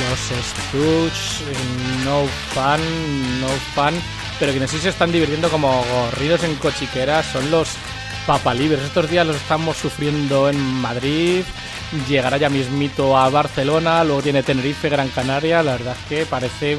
los Stooges, no fan, pero quienes sí se están divirtiendo como gorridos en cochiqueras son los papalibres. Estos días los estamos sufriendo en Madrid, llegará ya mismito a Barcelona, luego tiene Tenerife, Gran Canaria. La verdad es que parece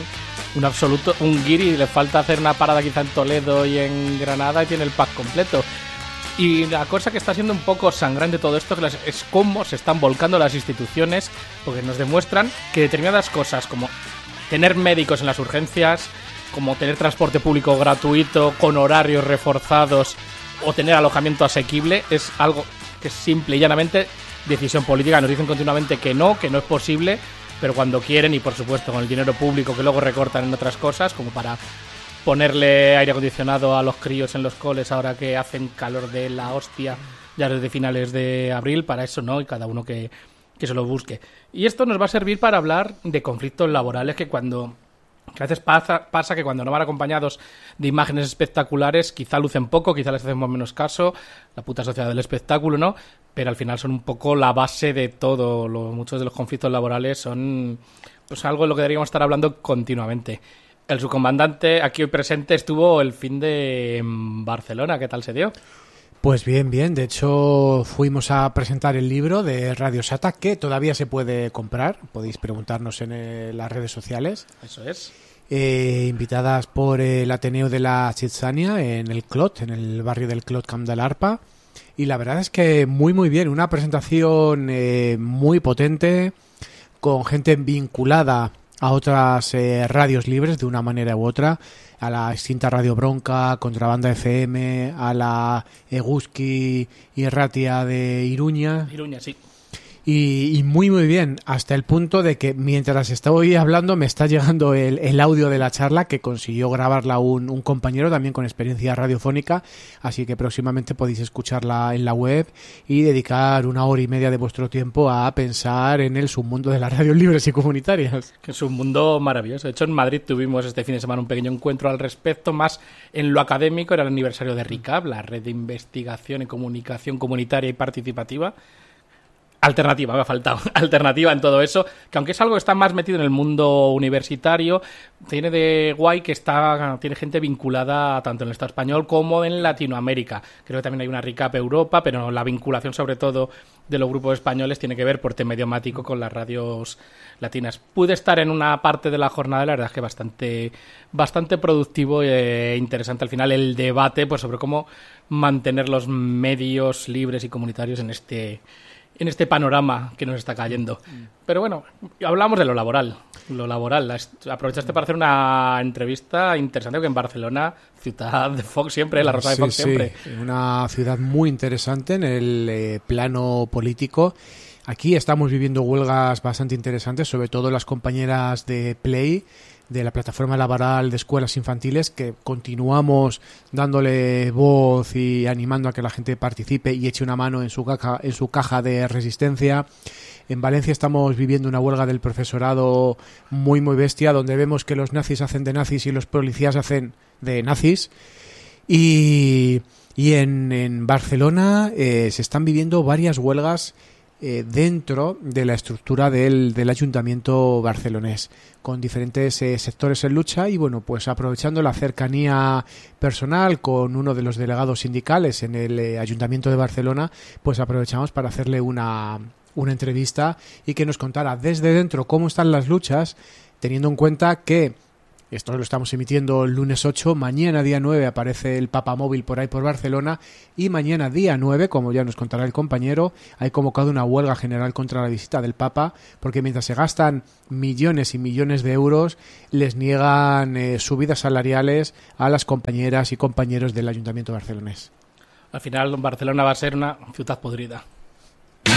un guiri, le falta hacer una parada quizá en Toledo y en Granada y tiene el pack completo. Y la cosa que está siendo un poco sangrante todo esto es cómo se están volcando las instituciones, porque nos demuestran que determinadas cosas, como tener médicos en las urgencias, como tener transporte público gratuito con horarios reforzados o tener alojamiento asequible, es algo que es simple y llanamente decisión política. Nos dicen continuamente que no es posible, pero cuando quieren, y por supuesto con el dinero público que luego recortan en otras cosas, como para ponerle aire acondicionado a los críos en los coles ahora que hacen calor de la hostia ya desde finales de abril, para eso no, y cada uno que se lo busque. Y esto nos va a servir para hablar de conflictos laborales que a veces pasa que cuando no van acompañados de imágenes espectaculares quizá lucen poco, quizá les hacemos menos caso, la puta sociedad del espectáculo, ¿no? Pero al final son un poco la base de todo. Muchos de los conflictos laborales son pues algo de lo que deberíamos estar hablando continuamente. El subcomandante aquí hoy presente estuvo el fin de Barcelona. ¿Qué tal se dio? Pues bien. De hecho, fuimos a presentar el libro de Radio Sata, que todavía se puede comprar. Podéis preguntarnos en las redes sociales. Eso es. Invitadas por el Ateneo de la Chitzania en el Clot, en el barrio del Clot, Camp de l'Arpa. Y la verdad es que muy bien. Una presentación muy potente, con gente vinculada a otras radios libres de una manera u otra, a la extinta Radio Bronca, Contrabanda FM, a la Eguski y Ratia de Iruña. Iruña, sí. Y muy bien, hasta el punto de que mientras estoy hablando me está llegando el audio de la charla, que consiguió grabarla un compañero también con experiencia radiofónica, así que próximamente podéis escucharla en la web y dedicar 1 hora y media de vuestro tiempo a pensar en el submundo de las radios libres y comunitarias. Que es un mundo maravilloso. De hecho, en Madrid tuvimos este fin de semana un pequeño encuentro al respecto, más en lo académico. Era el aniversario de RICAP, la Red de Investigación y Comunicación Comunitaria y Participativa. Alternativa, me ha faltado. Alternativa en todo eso, que aunque es algo que está más metido en el mundo universitario, tiene de guay que tiene gente vinculada tanto en el Estado español como en Latinoamérica. Creo que también hay una RICAP Europa, pero la vinculación sobre todo de los grupos españoles tiene que ver por tema idiomático con las radios latinas. Pude estar en una parte de la jornada, la verdad es que bastante productivo e interesante al final el debate pues sobre cómo mantener los medios libres y comunitarios en este panorama que nos está cayendo. Pero bueno, hablamos de lo laboral. Aprovechaste para hacer una entrevista interesante, que en Barcelona, ciudad de Fox siempre, la Rosa de Fox siempre. Sí, una ciudad muy interesante en el plano político. Aquí estamos viviendo huelgas bastante interesantes, sobre todo las compañeras de Play, de la plataforma laboral de escuelas infantiles, que continuamos dándole voz y animando a que la gente participe y eche una mano en su caja de resistencia. En Valencia estamos viviendo una huelga del profesorado muy bestia, donde vemos que los nazis hacen de nazis y los policías hacen de nazis. Y en Barcelona se están viviendo varias huelgas dentro de la estructura del ayuntamiento barcelonés, con diferentes sectores en lucha. Y bueno, pues aprovechando la cercanía personal con uno de los delegados sindicales en el ayuntamiento de Barcelona, pues aprovechamos para hacerle una entrevista y que nos contara desde dentro cómo están las luchas, teniendo en cuenta que esto lo estamos emitiendo el lunes 8, mañana día 9 aparece el Papa Móvil por ahí por Barcelona, y mañana día 9, como ya nos contará el compañero, hay convocado una huelga general contra la visita del Papa, porque mientras se gastan millones y millones de euros, les niegan subidas salariales a las compañeras y compañeros del Ayuntamiento barcelonés. Al final Barcelona va a ser una ciudad podrida.